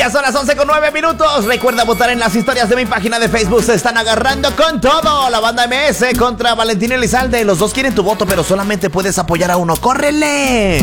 Ya son las 11:09. Recuerda votar en las historias de mi página de Facebook. Se están agarrando con todo. La banda MS contra Valentín Elizalde. Los dos quieren tu voto, pero solamente puedes apoyar a uno. ¡Córrele!